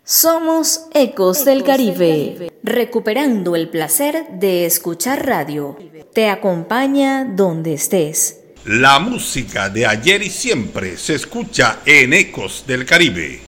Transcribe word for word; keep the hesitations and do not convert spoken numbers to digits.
Somos Ecos del Caribe, recuperando el placer de escuchar radio. Te acompaña donde estés. La música de ayer y siempre se escucha en Ecos del Caribe.